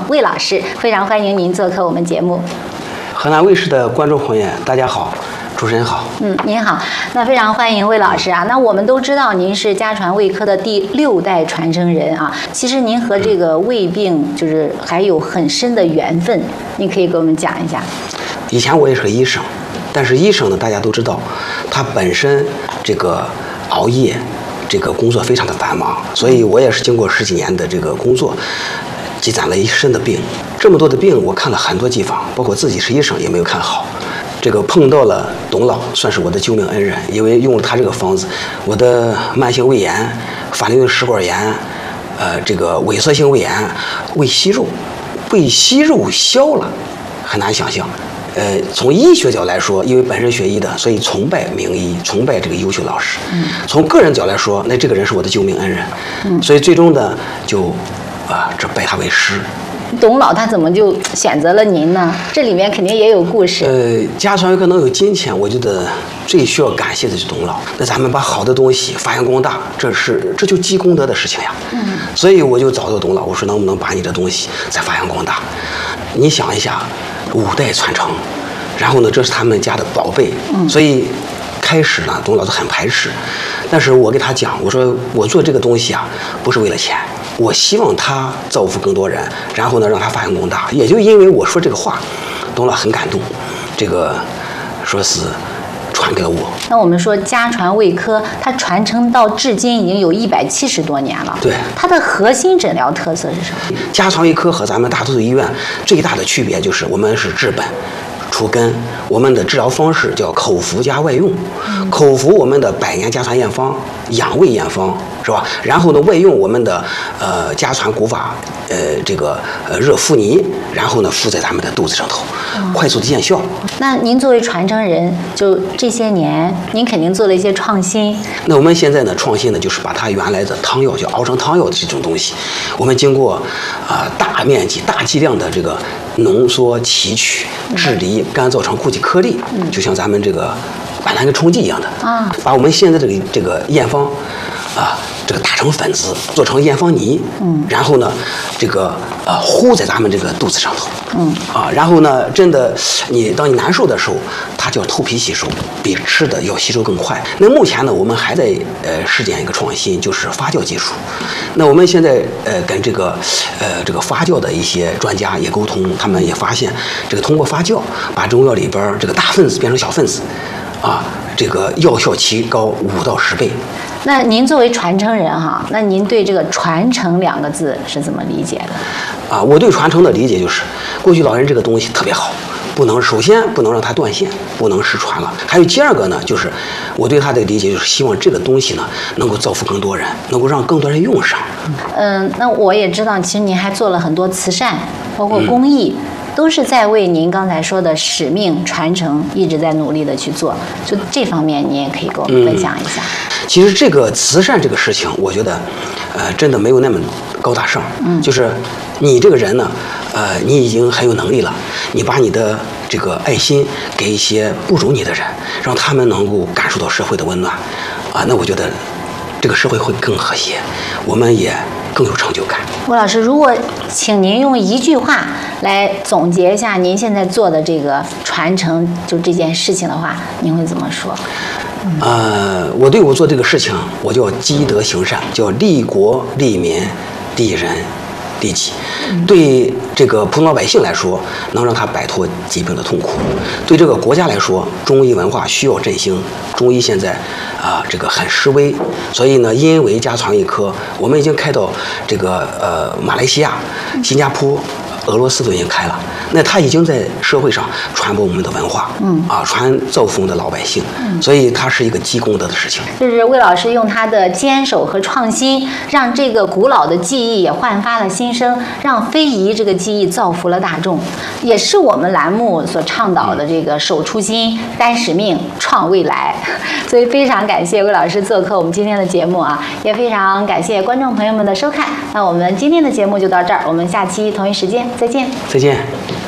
魏老师，非常欢迎您做客我们节目。 河南卫视的观众朋友，大家好。主持人好， 您好，那非常欢迎魏老师啊。那我们都知道您是家传胃科的第6代传承人啊。其实您和这个胃病就是还有很深的缘分，您可以给我们讲一下。 以前我也是个医生，但是医生呢，大家都知道，他本身这个熬夜，这个工作非常的繁忙，所以我也是经过10几年的这个工作，积攒了一身的病。这么多的病，我看了很多地方，包括自己是医生也没有看好。这个碰到了董老，算是我的救命恩人，因为用了他这个方子，我的慢性胃炎、反流性食管炎，这个萎缩性胃炎、胃息肉，被息肉消了，很难想象。从医学角来说，因为本身学医的，所以崇拜名医，崇拜这个优秀老师。从个人角来说，那这个人是我的救命恩人。所以最终呢，就这拜他为师。 董老他怎么就选择了您呢？这里面肯定也有故事。 家传胃科能有今天，我觉得最需要感谢的就是董老。那咱们把好的东西发扬光大，这就积功德的事情呀。所以我就找到董老，我说能不能把你的东西再发扬光大？你想一下，5代传承，然后呢，这是他们家的宝贝，所以开始呢，董老都很排斥。但是我给他讲，我说我做这个东西啊，不是为了钱。我希望他造福更多人，然后呢，让他发扬光大。也就因为我说这个话，董老很感动，这个说是传给了我。 那我们说家传胃科，它传承到至今已经有170多年了。 对， 它的核心诊疗特色是什么？ 家传胃科和咱们大多数医院最大的区别就是我们是治本除根，我们的治疗方式叫口服加外用。口服我们的100年家传验方、养胃验方，是吧？然后呢，外用我们的家传古法这个热敷泥，然后呢敷在咱们的肚子上头，快速的见效。 那您作为传承人，就这些年，您肯定做了一些创新。 那我们现在呢，创新呢就是把它原来的汤药，就熬成汤药的这种东西，我们经过大面积、大剂量的这个浓缩、提取、治理、干燥成固体颗粒，就像咱们这个板蓝根冲剂一样的把我们现在这个验方这个打成粉子，做成验方泥，然后呢，这个糊在咱们这个肚子上头，然后呢，真的当你难受的时候，它就要透皮吸收，比吃的要吸收更快。那目前呢，我们还在实践一个创新，就是发酵技术。那我们现在跟这个发酵的一些专家也沟通，他们也发现，这个通过发酵把中药里边这个大分子变成小分子，这个药效提高5到10倍。 那您作为传承人哈，那您对这个传承2个字是怎么理解的？ 我对传承的理解就是，过去老人这个东西特别好，首先不能让它断线，不能失传了。还有第2个呢，就是我对它的理解就是希望这个东西呢能够造福更多人，能够让更多人用上。 那我也知道，其实您还做了很多慈善，包括公益。都是在为您刚才说的使命传承一直在努力的去做，就这方面您也可以跟我们分享一下。 其实这个慈善这个事情，我觉得，真的没有那么高大上。就是你这个人呢，你已经很有能力了，你把你的这个爱心给一些不如你的人，让他们能够感受到社会的温暖，那我觉得这个社会会更和谐，我们也更有成就感。 魏老师，如果请您用1句话来总结一下您现在做的这个传承就这件事情的话，您会怎么说？ 我做这个事情，我叫积德行善，叫利国利民利人利己。对这个普通老百姓来说，能让他摆脱疾病的痛苦；对这个国家来说，中医文化需要振兴。中医现在这个很式微，所以呢，因为家传胃科，我们已经开到这个马来西亚、新加坡、俄罗斯都已经开了。那他已经在社会上传播我们的文化，造福我们的老百姓，所以它是一个积功德的事情。 就是魏老师用他的坚守和创新，让这个古老的技艺也焕发了新生，让非遗这个技艺造福了大众，也是我们栏目所倡导的这个守初心、担使命、创未来。所以非常感谢魏老师做客我们今天的节目啊，也非常感谢观众朋友们的收看。那我们今天的节目就到这儿，我们下期同一时间再见。 再见。